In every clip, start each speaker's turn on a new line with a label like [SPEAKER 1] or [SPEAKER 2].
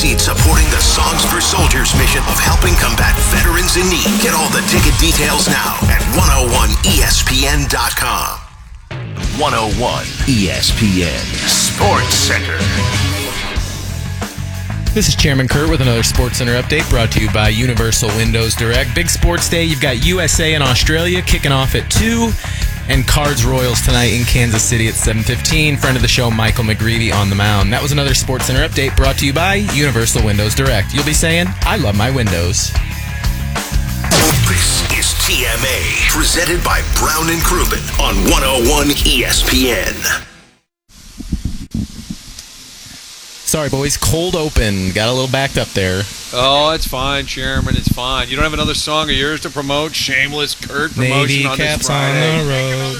[SPEAKER 1] seat supporting the Songs for Soldiers mission of helping combat veterans in need. Get all the ticket details now at 101ESPN.com. 101 ESPN Sports Center.
[SPEAKER 2] This is Chairman Kurt with another Sports Center update brought to you by Universal Windows Direct. Big sports day. You've got USA and Australia kicking off at 2 and Cards Royals tonight in Kansas City at 7:15. Friend of the show, Michael McGreevy on the mound. That was another Sports Center update brought to you by Universal Windows Direct. You'll be saying, I love my windows.
[SPEAKER 1] This is TMA, presented by Brown and Crouppen on 101 ESPN.
[SPEAKER 2] Sorry, boys. Cold open. Got a little backed up there.
[SPEAKER 3] Oh, it's fine, Chairman. It's fine. You don't have another song of yours to promote? Shameless Kurt promotion
[SPEAKER 2] Navy
[SPEAKER 3] on this
[SPEAKER 2] caps
[SPEAKER 3] Friday.
[SPEAKER 2] on the road.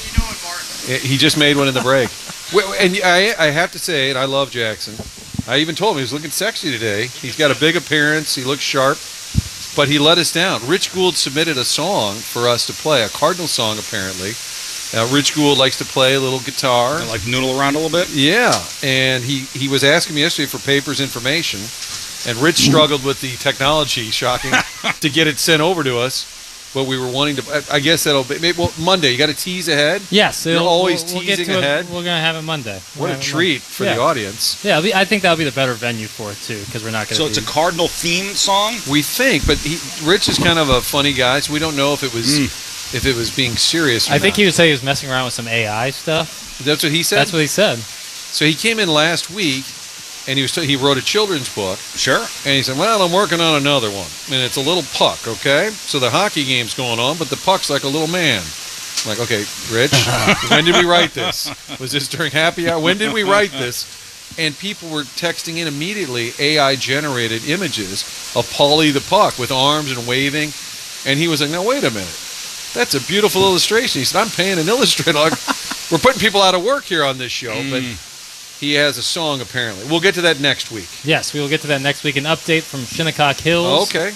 [SPEAKER 3] He just made one in the break. And I have to say, and I love Jackson. I even told him he was looking sexy today. He's got a big appearance. He looks sharp. But he let us down. Rich Gould submitted a song for us to play, a Cardinal song apparently. Rich Gould likes to play a little guitar.
[SPEAKER 4] And like noodle around a little bit?
[SPEAKER 3] Yeah, and he was asking me yesterday for papers information, and Rich struggled with the technology, shocking, to get it sent over to us. But we were wanting to. I guess that'll be Monday. You got to tease ahead.
[SPEAKER 5] Yes,
[SPEAKER 3] you're always
[SPEAKER 5] we'll get
[SPEAKER 3] teasing
[SPEAKER 5] to
[SPEAKER 3] ahead.
[SPEAKER 5] We're gonna have it Monday.
[SPEAKER 3] What a treat for the audience.
[SPEAKER 5] Yeah, I think that'll be the better venue for it too, because we're not gonna.
[SPEAKER 4] So it's a Cardinal themed song.
[SPEAKER 3] We think, but Rich is kind of a funny guy, so we don't know if it was. If it was being serious or
[SPEAKER 5] I think
[SPEAKER 3] not.
[SPEAKER 5] he would say he was messing around with some AI stuff.
[SPEAKER 3] That's what he said?
[SPEAKER 5] That's what he said.
[SPEAKER 3] So he came in last week, and he wrote a children's book.
[SPEAKER 4] Sure.
[SPEAKER 3] And he said, well, I'm working on another one. And it's a little puck, okay? So the hockey game's going on, but the puck's like a little man. I'm like, okay, Rich, when did we write this? Was this during happy hour? When did we write this? And people were texting in immediately AI-generated images of Paulie the Puck with arms and waving. And he was like, now, wait a minute. That's a beautiful illustration. He said, I'm paying an illustrator. We're putting people out of work here on this show, but he has a song apparently. We'll get to that next week.
[SPEAKER 5] Yes, we will get to that next week. An update from Shinnecock Hills.
[SPEAKER 3] Okay.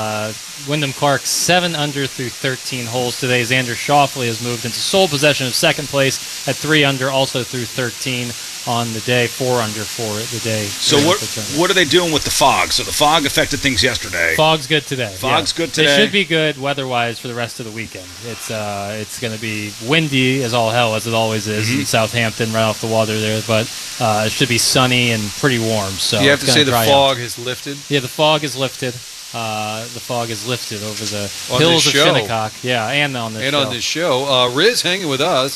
[SPEAKER 5] Wyndham Clark 7 under through 13 holes today. Xander Schauffele has moved into sole possession of second place at 3 under, also through 13 on the day, 4 under for the day.
[SPEAKER 4] So what are they doing with the fog? So the fog affected things yesterday.
[SPEAKER 5] Fog's good today.
[SPEAKER 4] Fog's good today.
[SPEAKER 5] It should be good weather-wise for the rest of the weekend. It's going to be windy as all hell, as it always is in Southampton, right off the water there, but it should be sunny and pretty warm. So
[SPEAKER 3] you have to say the fog has lifted?
[SPEAKER 5] Yeah, the fog is lifted. The fog is lifted over the
[SPEAKER 3] on
[SPEAKER 5] hills of
[SPEAKER 3] show.
[SPEAKER 5] Shinnecock. Yeah, and on this show.
[SPEAKER 3] On this show. Riz hanging with us.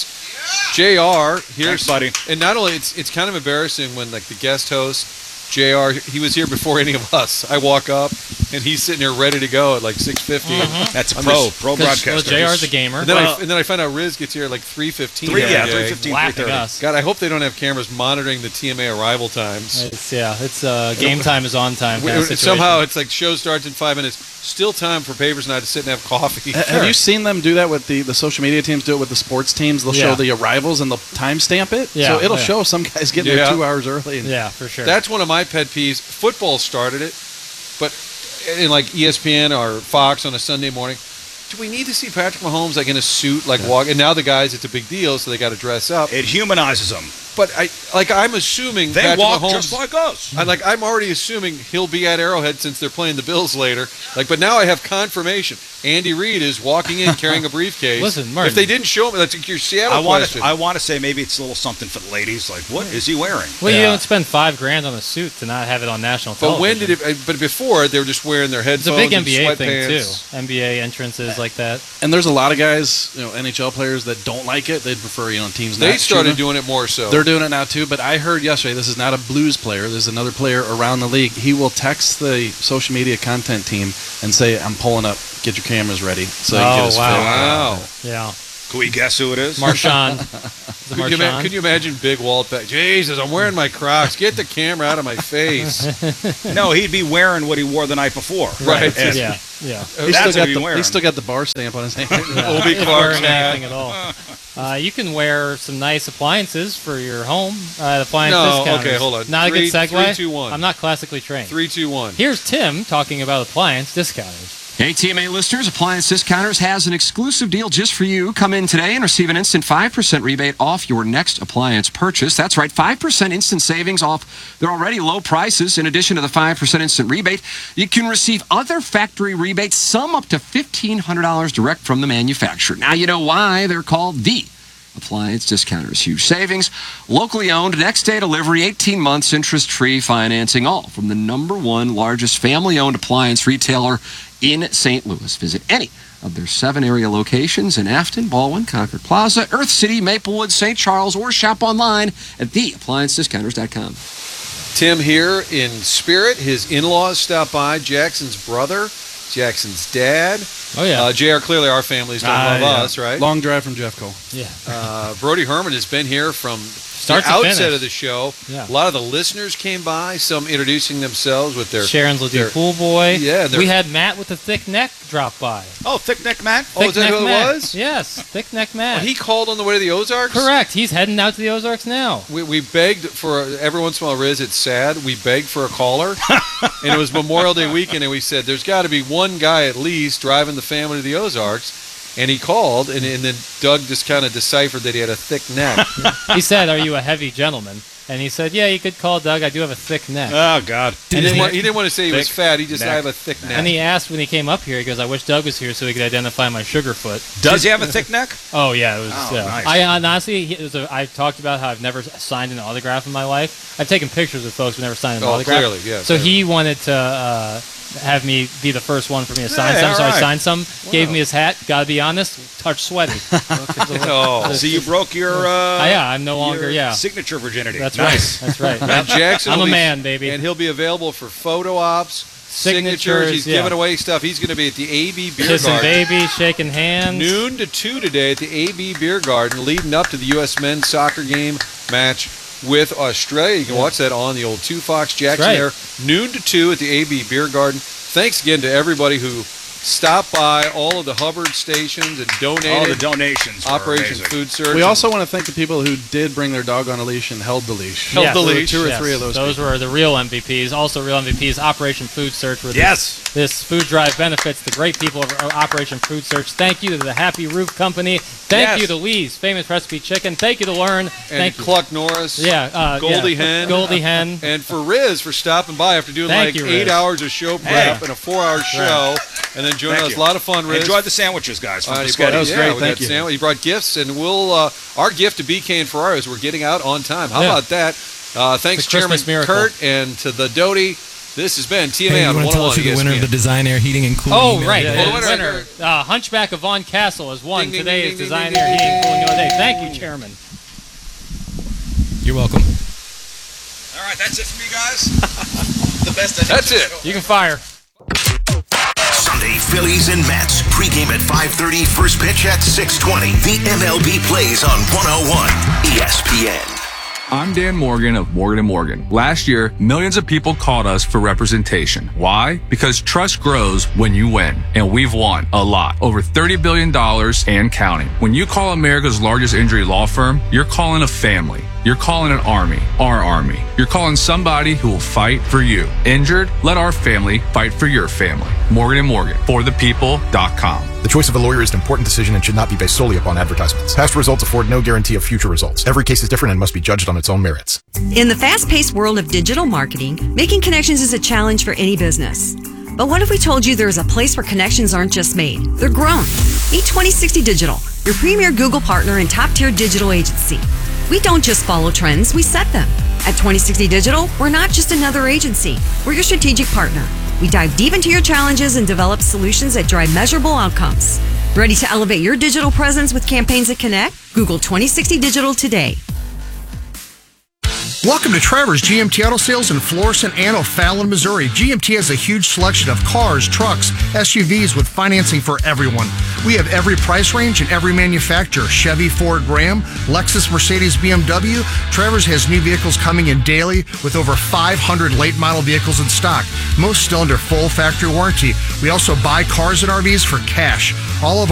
[SPEAKER 3] JR here.
[SPEAKER 4] Thanks, buddy.
[SPEAKER 3] And not only, it's kind of embarrassing when like the guest host, JR, he was here before any of us. I walk up, and he's sitting here ready to go at like 6:50.
[SPEAKER 4] That's a pro broadcaster.
[SPEAKER 5] Well, JR's a gamer.
[SPEAKER 3] And then I find out Riz gets here at like 3:15.
[SPEAKER 4] 3:15,
[SPEAKER 5] laughing
[SPEAKER 4] 3:30.
[SPEAKER 5] us.
[SPEAKER 3] God, I hope they don't have cameras monitoring the TMA arrival times.
[SPEAKER 5] It's game time is on time. Kind of situation.
[SPEAKER 3] Somehow it's like show starts in 5 minutes. Still time for Papers and I to sit and have coffee.
[SPEAKER 6] Have you seen them do that with the social media teams? Do it with the sports teams. They'll show the arrivals and they'll timestamp it.
[SPEAKER 5] Yeah,
[SPEAKER 6] so it'll show some guys getting there 2 hours early.
[SPEAKER 5] Yeah, for sure.
[SPEAKER 3] That's one of my pet peeves. Football started it, but in like ESPN or Fox on a Sunday morning, do we need to see Patrick Mahomes like in a suit, like walk? And now the guys, it's a big deal, so they got to dress up.
[SPEAKER 4] It humanizes them.
[SPEAKER 3] But I'm assuming
[SPEAKER 4] they
[SPEAKER 3] Patrick
[SPEAKER 4] walk
[SPEAKER 3] Mahomes,
[SPEAKER 4] just like us.
[SPEAKER 3] I'm already assuming he'll be at Arrowhead since they're playing the Bills later. But now I have confirmation. Andy Reid is walking in carrying a briefcase.
[SPEAKER 5] Listen, Martin,
[SPEAKER 3] if they didn't show him, that's your Seattle question.
[SPEAKER 4] I want to say maybe it's a little something for the ladies. Like, what is he wearing?
[SPEAKER 5] Well, you don't spend $5,000 on a suit to not have it on national television.
[SPEAKER 3] But when did it? But before they were just wearing their headphones.
[SPEAKER 5] It's a big
[SPEAKER 3] and
[SPEAKER 5] NBA thing
[SPEAKER 3] sweatpants.
[SPEAKER 5] too. NBA entrances like that.
[SPEAKER 6] And there's a lot of guys, NHL players that don't like it. They'd prefer, teams.
[SPEAKER 3] They started doing it more so.
[SPEAKER 6] They're doing it now too. But I heard yesterday, this is not a Blues player. There's another player around the league. He will text the social media content team and say, "I'm pulling up. Get your cameras ready." So he can get his film.
[SPEAKER 3] Wow.
[SPEAKER 5] Yeah.
[SPEAKER 4] Can we guess who it is?
[SPEAKER 5] Marshawn.
[SPEAKER 3] Could you imagine Big Walt back? Jesus, I'm wearing my Crocs. Get the camera out of my face.
[SPEAKER 4] No, he'd be wearing what he wore the night before.
[SPEAKER 3] Right.
[SPEAKER 5] Yeah.
[SPEAKER 6] He's still got the bar stamp on his hand.
[SPEAKER 3] Obi Clark's hat.
[SPEAKER 5] Anything at all. You can wear some nice appliances for your home. Appliance
[SPEAKER 3] No,
[SPEAKER 5] discounters.
[SPEAKER 3] okay, hold on.
[SPEAKER 5] Not a good segue.
[SPEAKER 3] 3, 2, 1.
[SPEAKER 5] I'm not classically trained.
[SPEAKER 3] 3, 2, 1.
[SPEAKER 5] Here's Tim talking about appliance discounters.
[SPEAKER 7] Hey, TMA listeners, Appliance Discounters has an exclusive deal just for you. Come in today and receive an instant 5% rebate off your next appliance purchase. That's right, 5% instant savings off their already low prices. In addition to the 5% instant rebate, you can receive other factory rebates, some up to $1,500 direct from the manufacturer. Now you know why they're called the Appliance Discounters. Huge savings, locally owned, next day delivery, 18 months interest-free financing, all from the #1 largest family-owned appliance retailer in St. Louis. Visit any of their 7 area locations in Afton, Baldwin, Concord Plaza, Earth City, Maplewood, St. Charles, or shop online at theappliancediscounters.com.
[SPEAKER 3] Tim here in spirit. His in-laws stopped by. Jackson's brother, Jackson's dad.
[SPEAKER 5] Oh, yeah.
[SPEAKER 3] JR, clearly our families don't love us, right?
[SPEAKER 6] Long drive from Jeffco.
[SPEAKER 5] Yeah.
[SPEAKER 3] Brody Herman has been here from
[SPEAKER 5] Start
[SPEAKER 3] the
[SPEAKER 5] to
[SPEAKER 3] outset
[SPEAKER 5] finish.
[SPEAKER 3] of the show.
[SPEAKER 5] Yeah.
[SPEAKER 3] A lot of the listeners came by, some introducing themselves with their...
[SPEAKER 5] Sharon's Ledoux Pool Boy.
[SPEAKER 3] Yeah,
[SPEAKER 5] we had Matt with the thick neck drop by.
[SPEAKER 4] Oh, Thick Neck Matt?
[SPEAKER 3] Oh, is that
[SPEAKER 5] Thick
[SPEAKER 3] who
[SPEAKER 5] Neck
[SPEAKER 3] it
[SPEAKER 5] Matt.
[SPEAKER 3] was?
[SPEAKER 5] Yes, Thick Neck Matt.
[SPEAKER 3] He called on the way to the Ozarks?
[SPEAKER 5] Correct. He's heading out to the Ozarks now.
[SPEAKER 3] We begged for, every once in a while, Riz, it's sad, we begged for a caller, and it was Memorial Day weekend, and we said, there's got to be one guy at least driving the family to the Ozarks, and he called, and then Doug just kind of deciphered that he had a thick neck.
[SPEAKER 5] He said, "Are you a heavy gentleman?" And he said, "Yeah, you could call Doug. I do have a thick neck."
[SPEAKER 4] Oh, God.
[SPEAKER 3] He didn't want to say he was
[SPEAKER 4] Thick
[SPEAKER 3] fat, he just said,
[SPEAKER 4] neck.
[SPEAKER 3] I have a thick neck.
[SPEAKER 5] And he asked when he came up here, he goes, "I wish Doug was here so he could identify my sugar foot."
[SPEAKER 4] Does he have a thick neck?
[SPEAKER 5] Oh yeah, it was.
[SPEAKER 4] Oh, nice.
[SPEAKER 5] I honestly, I talked about how I've never signed an autograph in my life. I've taken pictures with folks who never signed an autograph.
[SPEAKER 3] Clearly, yeah.
[SPEAKER 5] So he wanted to have me be the first one for me to sign
[SPEAKER 4] Hey,
[SPEAKER 5] some. So
[SPEAKER 4] all
[SPEAKER 5] I
[SPEAKER 4] right.
[SPEAKER 5] signed some. Gave me his hat. Gotta be honest, touch sweaty.
[SPEAKER 3] Oh.
[SPEAKER 4] So you broke your
[SPEAKER 5] Yeah, I'm no longer.
[SPEAKER 4] your
[SPEAKER 5] Yeah,
[SPEAKER 4] signature virginity.
[SPEAKER 5] that's
[SPEAKER 4] nice.
[SPEAKER 5] right. That's right.
[SPEAKER 3] And Jackson
[SPEAKER 5] I'm
[SPEAKER 3] will
[SPEAKER 5] a
[SPEAKER 3] be-
[SPEAKER 5] man, baby.
[SPEAKER 3] And he'll be available for photo ops, signatures. He's
[SPEAKER 5] yeah.
[SPEAKER 3] giving away stuff. He's going to be at the AB Beer
[SPEAKER 5] Kissing
[SPEAKER 3] Garden.
[SPEAKER 5] baby, shaking hands.
[SPEAKER 3] Noon to 2 today at the AB Beer Garden, leading up to the U.S. men's soccer game match with Australia. You can watch that on the old 2 Fox Jackson
[SPEAKER 5] Right.
[SPEAKER 3] there. Noon to 2 at the AB Beer Garden. Thanks again to everybody who stopped by all of the Hubbard stations and donated.
[SPEAKER 4] All the donations were
[SPEAKER 3] Operation
[SPEAKER 4] amazing.
[SPEAKER 3] Food Search.
[SPEAKER 6] We also want to thank the people who did bring their dog on a leash and held the leash.
[SPEAKER 3] Held the
[SPEAKER 5] Yes.
[SPEAKER 3] leash.
[SPEAKER 6] Two or
[SPEAKER 5] Yes.
[SPEAKER 6] three of those.
[SPEAKER 5] Those were the real MVPs. Also, real MVPs, Operation Food Search. Where
[SPEAKER 4] Yes.
[SPEAKER 5] this food drive benefits the great people of Operation Food Search. Thank you to the Happy Roof Company. Thank
[SPEAKER 4] Yes.
[SPEAKER 5] you to Lee's Famous Recipe Chicken. Thank you to Learn.
[SPEAKER 3] and
[SPEAKER 5] Thank you.
[SPEAKER 3] Cluck Norris. Goldie Hen.
[SPEAKER 5] Goldie Hen.
[SPEAKER 3] And for Riz for stopping by after doing
[SPEAKER 5] Thank
[SPEAKER 3] like
[SPEAKER 5] you,
[SPEAKER 3] 8
[SPEAKER 5] Riz.
[SPEAKER 3] hours of show prep
[SPEAKER 4] Hey.
[SPEAKER 3] and a 4-hour show, and then joining
[SPEAKER 4] Thank
[SPEAKER 3] us.
[SPEAKER 4] you.
[SPEAKER 3] A lot of fun, Riz.
[SPEAKER 4] Enjoyed the sandwiches, guys, from
[SPEAKER 3] He
[SPEAKER 4] the
[SPEAKER 3] brought-
[SPEAKER 6] That was
[SPEAKER 3] yeah,
[SPEAKER 6] great,
[SPEAKER 3] we
[SPEAKER 6] thank
[SPEAKER 3] got
[SPEAKER 6] you.
[SPEAKER 3] sandwich. He brought gifts, and we'll our gift to BK and Ferrari is we're getting out on time. How
[SPEAKER 5] Yeah.
[SPEAKER 3] about that? Thanks,
[SPEAKER 5] The
[SPEAKER 3] Chairman
[SPEAKER 5] Christmas miracle.
[SPEAKER 3] Kurt, and to the Doty. This has been TMA
[SPEAKER 2] Hey, you
[SPEAKER 3] on
[SPEAKER 2] want to tell
[SPEAKER 3] 101
[SPEAKER 2] us who the winner of
[SPEAKER 3] ESPN.
[SPEAKER 2] the Design Air Heating and Cooling
[SPEAKER 5] Oh,
[SPEAKER 2] email
[SPEAKER 5] right.
[SPEAKER 2] today
[SPEAKER 3] Well,
[SPEAKER 5] The
[SPEAKER 3] the
[SPEAKER 2] is?
[SPEAKER 3] winner-
[SPEAKER 5] winner, Hunchback of Von Castle, has won
[SPEAKER 3] Ding, ding,
[SPEAKER 5] today's
[SPEAKER 3] ding, ding,
[SPEAKER 5] Design
[SPEAKER 3] ding,
[SPEAKER 5] Air
[SPEAKER 3] ding,
[SPEAKER 5] Heating and Cooling
[SPEAKER 3] ding,
[SPEAKER 5] of the Day.
[SPEAKER 3] ding,
[SPEAKER 5] Thank
[SPEAKER 3] ding.
[SPEAKER 5] you, Chairman.
[SPEAKER 2] You're welcome.
[SPEAKER 4] All right, that's it for me, guys. The best.
[SPEAKER 3] That's it.
[SPEAKER 5] You can fire.
[SPEAKER 1] Sunday, Phillies and Mets. Pregame at 5:30, first pitch at 6:20. The MLB plays on 101 ESPN.
[SPEAKER 8] I'm Dan Morgan of Morgan & Morgan. Last year, millions of people called us for representation. Why? Because trust grows when you win. And we've won a lot. Over $30 billion and counting. When you call America's largest injury law firm, you're calling a family. You're calling an army. Our army. You're calling somebody who will fight for you. Injured? Let our family fight for your family. Morgan & Morgan. ForThePeople.com.
[SPEAKER 9] The choice of a lawyer is an important decision and should not be based solely upon advertisements. Past results afford no guarantee of future results. Every case is different and must be judged on its own merits.
[SPEAKER 10] In the fast-paced world of digital marketing, making connections is a challenge for any business. But what if we told you there's a place where connections aren't just made, they're grown? Meet 2060 Digital, your premier Google partner and top-tier digital agency. We don't just follow trends, we set them. At 2060 Digital, we're not just another agency, we're your strategic partner. We dive deep into your challenges and develop solutions that drive measurable outcomes. Ready to elevate your digital presence with campaigns that connect? Google 2060 Digital today.
[SPEAKER 11] Welcome to Trevor's GMT Auto Sales in Florissant and O'Fallon, Missouri. GMT has a huge selection of cars, trucks, SUVs with financing for everyone. We have every price range and every manufacturer. Chevy, Ford, Ram, Lexus, Mercedes, BMW. Trevor's has new vehicles coming in daily with over 500 late model vehicles in stock, most still under full factory warranty. We also buy cars and RVs for cash. All of